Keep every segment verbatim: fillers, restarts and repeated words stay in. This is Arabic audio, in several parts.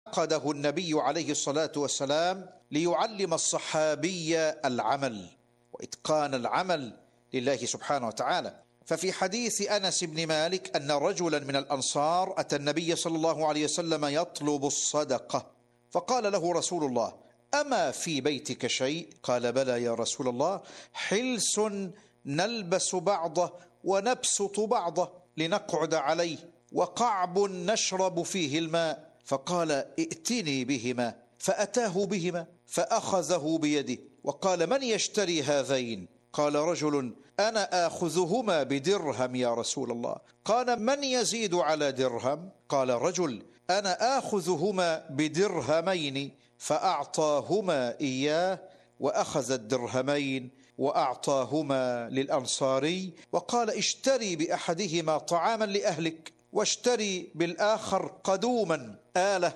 عقده النبي عليه الصلاة والسلام ليعلم الصحابي العمل وإتقان العمل لله سبحانه وتعالى. ففي حديث أنس بن مالك أن رجلا من الأنصار أتى النبي صلى الله عليه وسلم يطلب الصدقة، فقال له رسول الله: أما في بيتك شيء؟ قال: بلى يا رسول الله، حلس نلبس بعضه ونبسط بعضه لنقعد عليه، وقعب نشرب فيه الماء. فقال: ائتني بهما. فأتاه بهما فأخذه بيده وقال: من يشتري هذين؟ قال رجل: أنا آخذهما بدرهم يا رسول الله. قال: من يزيد على درهم؟ قال رجل: أنا آخذهما بدرهمين. فأعطاهما إياه وأخذ الدرهمين وأعطاهما للأنصاري وقال: اشتري بأحدهما طعاما لأهلك، واشتري بالآخر قدوما آلة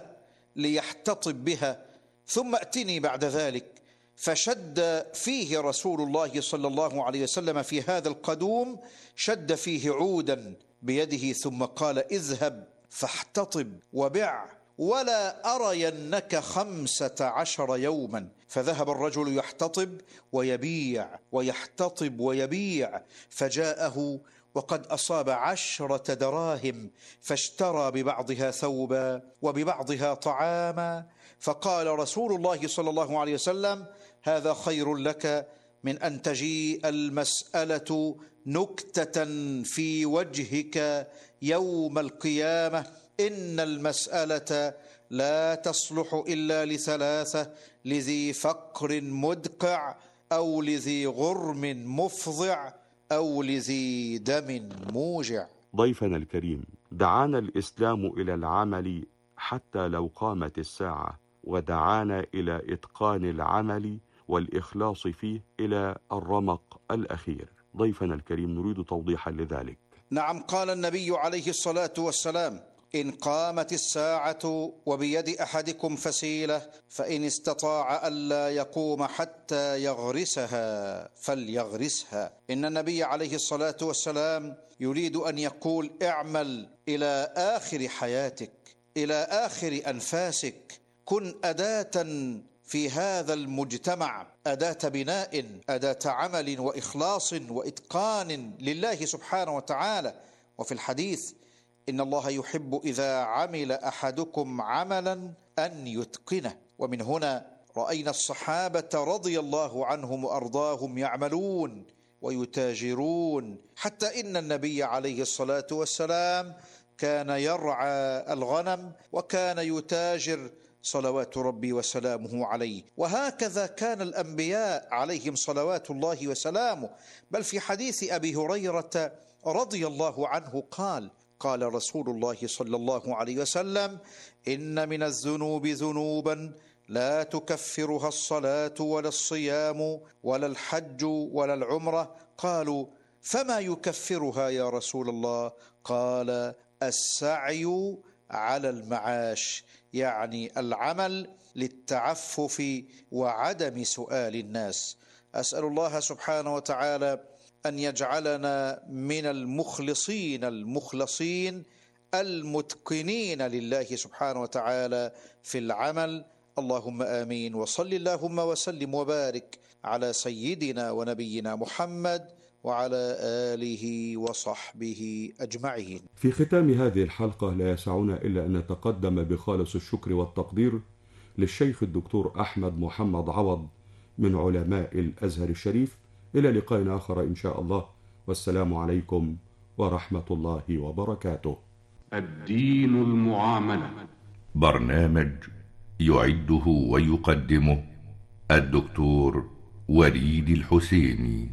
ليحتطب بها، ثم أتني بعد ذلك. فشد فيه رسول الله صلى الله عليه وسلم في هذا القدوم، شد فيه عودا بيده، ثم قال: اذهب فاحتطب وبع ولا أرينك خمسة عشر يوما. فذهب الرجل يحتطب ويبيع ويحتطب ويبيع، فجاءه وقد أصاب عشرة دراهم، فاشترى ببعضها ثوبا وببعضها طعاما. فقال رسول الله صلى الله عليه وسلم: هذا خير لك من أن تجيء المسألة نكتة في وجهك يوم القيامة. إن المسألة لا تصلح إلا لثلاثة: لذي فقر مدقع، أو لذي غرم مفضع، أو لذي دم موجع. ضيفنا الكريم، دعانا الإسلام إلى العمل حتى لو قامت الساعة، ودعانا إلى إتقان العمل والإخلاص فيه إلى الرمق الأخير. ضيفنا الكريم، نريد توضيحا لذلك. نعم، قال النبي عليه الصلاة والسلام: إن قامت الساعة وبيد أحدكم فسيلة فإن استطاع ألا يقوم حتى يغرسها فليغرسها. إن النبي عليه الصلاة والسلام يريد أن يقول: اعمل إلى آخر حياتك، إلى آخر أنفاسك، كن أداة في هذا المجتمع، أداة بناء، أداة عمل وإخلاص وإتقان لله سبحانه وتعالى. وفي الحديث: إن الله يحب إذا عمل أحدكم عملا أن يتقنه. ومن هنا رأينا الصحابة رضي الله عنهم وأرضاهم يعملون ويتاجرون، حتى إن النبي عليه الصلاة والسلام كان يرعى الغنم وكان يتاجر صلوات ربي وسلامه عليه. وهكذا كان الأنبياء عليهم صلوات الله وسلامه. بل في حديث أبي هريرة رضي الله عنه قال: قال رسول الله صلى الله عليه وسلم: إن من الذنوب ذنوبا لا تكفرها الصلاة ولا الصيام ولا الحج ولا العمرة. قالوا: فما يكفرها يا رسول الله؟ قال: السعي على المعاش، يعني العمل للتعفف وعدم سؤال الناس. أسأل الله سبحانه وتعالى أن يجعلنا من المخلصين المخلصين المتقنين لله سبحانه وتعالى في العمل. اللهم آمين. وصل اللهم وسلم وبارك على سيدنا ونبينا محمد وعلى آله وصحبه أجمعين. في ختام هذه الحلقة لا يسعنا إلا أن نتقدم بخالص الشكر والتقدير للشيخ الدكتور أحمد محمد عوض من علماء الأزهر الشريف. إلى لقاء آخر إن شاء الله، والسلام عليكم ورحمة الله وبركاته. الدين المعاملة، برنامج يعده ويقدمه الدكتور وليد الحسيني.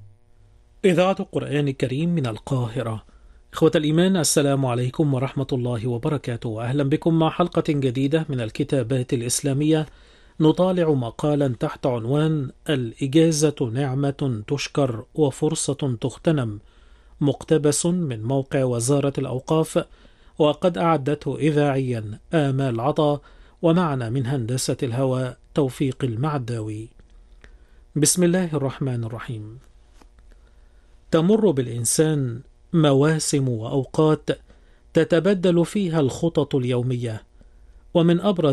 إذاعة القرآن الكريم من القاهرة. إخوة الإيمان، السلام عليكم ورحمة الله وبركاته. أهلا بكم مع حلقة جديدة من الكتابات الإسلامية، نطالع مقالا تحت عنوان: الإجازة نعمة تشكر وفرصة تغتنم، مقتبس من موقع وزارة الأوقاف، وقد أعدته إذاعيا آمال عطا، ومعنا من هندسة الهواء توفيق المعداوي. بسم الله الرحمن الرحيم. تمر بالإنسان مواسم وأوقات تتبدل فيها الخطط اليومية، ومن أبرز